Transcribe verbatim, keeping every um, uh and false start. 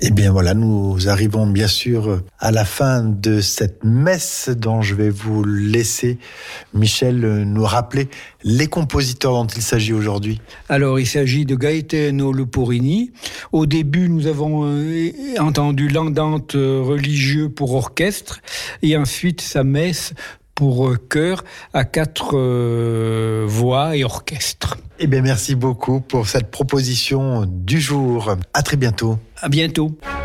Eh bien voilà, nous arrivons bien sûr à la fin de cette messe dont je vais vous laisser, Michel, nous rappeler les compositeurs dont il s'agit aujourd'hui. Alors, il s'agit de Gaetano Luporini. Au début, nous avons euh, entendu l'andante religieux pour orchestre et ensuite sa messe pour euh, chœur à quatre euh, voix et orchestre. Eh bien merci beaucoup pour cette proposition du jour. À très bientôt. À bientôt.